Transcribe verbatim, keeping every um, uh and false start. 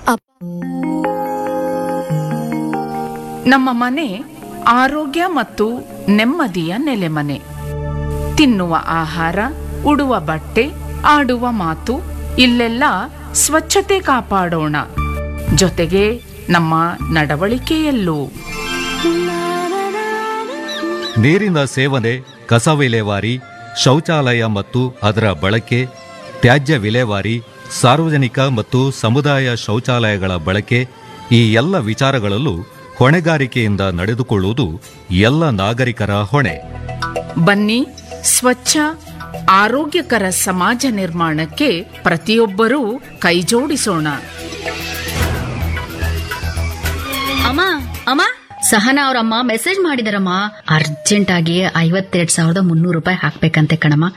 ನಮ್ಮ ಮನೆ ಆರೋಗ್ಯ ಮತ್ತು ನೆಮ್ಮದಿಯ ನೆಲೆಮನೆ. ತಿನ್ನುವ ಆಹಾರ, ಉಡುವ ಬಟ್ಟೆ, ಆಡುವ ಮಾತು, ಇಲ್ಲೆಲ್ಲ ಸ್ವಚ್ಛತೆ ಕಾಪಾಡೋಣ. ಜೊತೆಗೆ ನಮ್ಮ ನಡವಳಿಕೆಯಲ್ಲೂ. ನೀರಿನ ಸೇವನೆ, ಕಸ ವಿಲೇವಾರಿ, ಶೌಚಾಲಯ ಮತ್ತು ಅದರ ಬಳಕೆ, ತ್ಯಾಜ್ಯ ವಿಲೇವಾರಿ, ಸಾರ್ವಜನಿಕ ಮತ್ತು ಸಮುದಾಯ ಶೌಚಾಲಯಗಳ ಬಳಕೆ, ಈ ಎಲ್ಲ ವಿಚಾರಗಳಲ್ಲೂ ಹೊಣೆಗಾರಿಕೆಯಿಂದ ನಡೆದುಕೊಳ್ಳುವುದು ಎಲ್ಲ ನಾಗರಿಕರ ಹೊಣೆ. ಬನ್ನಿ, ಸ್ವಚ್ಛ ಆರೋಗ್ಯಕರ ಸಮಾಜ ನಿರ್ಮಾಣಕ್ಕೆ ಪ್ರತಿಯೊಬ್ಬರೂ ಕೈಜೋಡಿಸೋಣ. ಅಮ್ಮ ಅಮ್ಮ ಸಹನಾ ಅವರಮ್ಮ ಮೆಸೇಜ್ ಮಾಡಿದಾರಮ್ಮ, ಅರ್ಜೆಂಟ್ ಆಗಿ ಐವತ್ತೆರಡ್ ಸಾವಿರದ ಮುನ್ನೂರು ರೂಪಾಯಿ ಹಾಕ್ಬೇಕಂತೆ ಕಣಮ್ಮ.